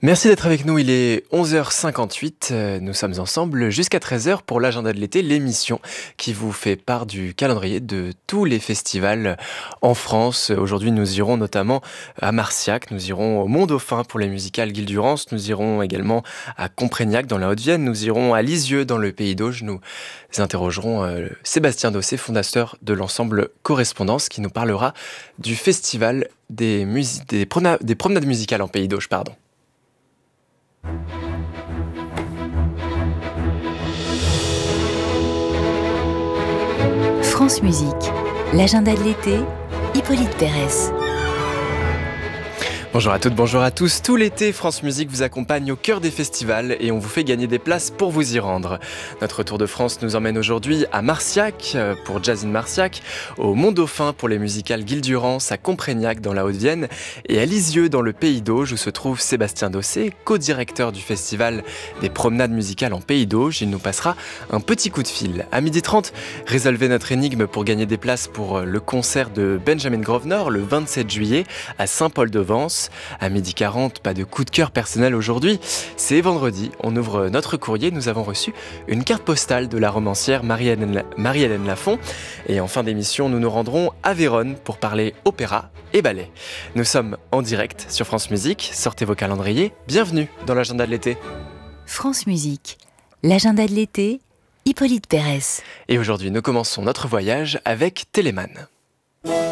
Merci d'être avec nous, il est 11h58, nous sommes ensemble jusqu'à 13h pour l'agenda de l'été, l'émission qui vous fait part du calendrier de tous les festivals en France. Aujourd'hui nous irons notamment à Marciac, nous irons au Mont-Dauphin pour les musicales Guil-Durance, nous irons également à Comprignac dans la Haute-Vienne, nous irons à Lisieux dans le Pays d'Auge, nous interrogerons Sébastien Dossé, fondateur de l'ensemble Correspondance, qui nous parlera du festival des promenades musicales en Pays d'Auge, pardon. France Musique, l'agenda de l'été, Hippolyte Pérez. Bonjour à toutes, bonjour à tous. Tout l'été, France Musique vous accompagne au cœur des festivals et on vous fait gagner des places pour vous y rendre. Notre Tour de France nous emmène aujourd'hui à Marciac pour Jazz in Marciac, au Mont-Dauphin pour les musicales Guil-Durance, à Comprignac dans la Haute-Vienne et à Lisieux dans le Pays d'Auge où se trouve Sébastien Dossé, co-directeur du festival des promenades musicales en Pays d'Auge. Il nous passera un petit coup de fil. À 12h30, résolvez notre énigme pour gagner des places pour le concert de Benjamin Grosvenor le 27 juillet à Saint-Paul-de-Vence. À 12h40, pas de coup de cœur personnel aujourd'hui. C'est vendredi, on ouvre notre courrier. Nous avons reçu une carte postale de la romancière Marie-Hélène Lafont. Et en fin d'émission, nous nous rendrons à Vérone pour parler opéra et ballet. Nous sommes en direct sur France Musique. Sortez vos calendriers. Bienvenue dans l'agenda de l'été. France Musique, l'agenda de l'été, Hippolyte Pérez. Et aujourd'hui, nous commençons notre voyage avec Téléman.